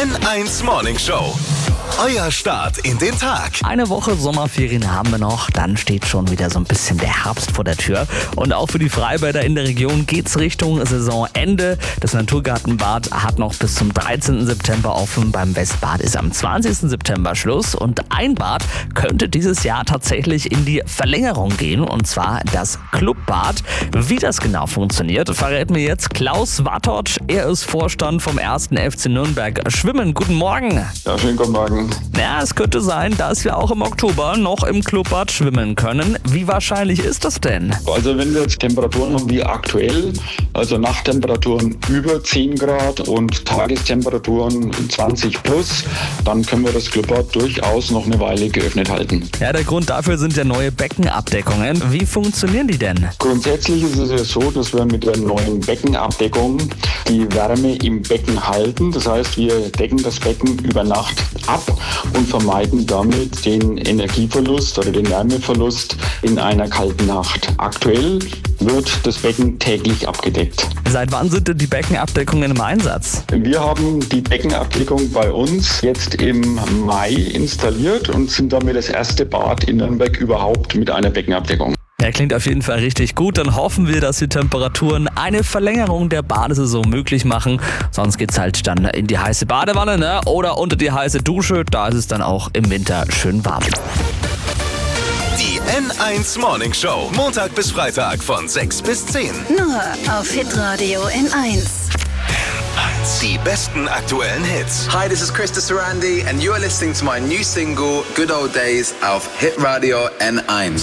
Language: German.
N1 Morning Show. Euer Start in den Tag. Eine Woche Sommerferien haben wir noch, dann steht schon wieder so ein bisschen der Herbst vor der Tür. Und auch für die Freibäder in der Region geht's Richtung Saisonende. Das Naturgartenbad hat noch bis zum 13. September offen. Beim Westbad ist am 20. September Schluss. Und ein Bad könnte dieses Jahr tatsächlich in die Verlängerung gehen. Und zwar das Clubbad. Wie das genau funktioniert, verrät mir jetzt Klaus Wartotsch. Er ist Vorstand vom 1. FC Nürnberg Schwimmen. Guten Morgen. Ja, schönen guten Morgen. Ja, es könnte sein, dass wir auch im Oktober noch im Clubbad schwimmen können. Wie wahrscheinlich ist das denn? Also wenn wir jetzt Temperaturen haben wie aktuell, also Nachttemperaturen über 10 Grad und Tagestemperaturen 20 plus, dann können wir das Clubbad durchaus noch eine Weile geöffnet halten. Ja, der Grund dafür sind ja neue Beckenabdeckungen. Wie funktionieren die denn? Grundsätzlich ist es ja so, dass wir mit der neuen Beckenabdeckung die Wärme im Becken halten. Das heißt, wir decken das Becken über Nacht ab und vermeiden damit den Energieverlust oder den Wärmeverlust in einer kalten Nacht. Aktuell wird das Becken täglich abgedeckt. Seit wann sind denn die Beckenabdeckungen im Einsatz? Wir haben die Beckenabdeckung bei uns jetzt im Mai installiert und sind damit das erste Bad in Nürnberg überhaupt mit einer Beckenabdeckung. Ja, klingt auf jeden Fall richtig gut. Dann hoffen wir, dass die Temperaturen eine Verlängerung der Badesaison möglich machen. Sonst geht's halt dann in die heiße Badewanne, ne? Oder unter die heiße Dusche. Da ist es dann auch im Winter schön warm. Die N1 Morning Show. Montag bis Freitag von 6 bis 10. Nur auf Hitradio N1. Die besten aktuellen Hits. Hi, this is Krista Sarandi and you're listening to my new single, Good Old Days, auf Hitradio N1.